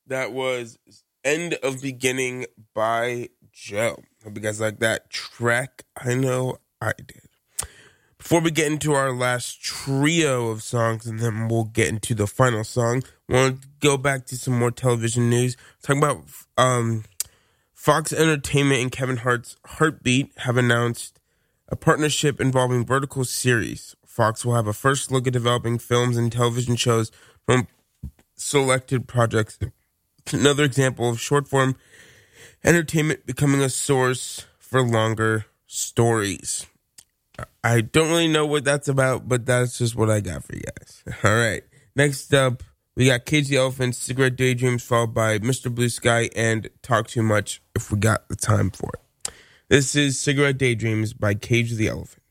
That was End of Beginning by Joe. Hope you guys like that track. I know I did. Before we get into our last trio of songs, and then we'll get into the final song, I want to go back to some more television news. Talking about Fox Entertainment and Kevin Hart's Heartbeat have announced a partnership involving vertical series. Fox will have a first look at developing films and television shows from selected projects. Another example of short-form entertainment becoming a source for longer stories. I don't really know what that's about, but that's just what I got for you guys. All right. Next up, we got Cage the Elephant, Cigarette Daydreams, followed by Mr. Blue Sky and Talk Too Much if we got the time for it. This is Cigarette Daydreams by Cage the Elephant.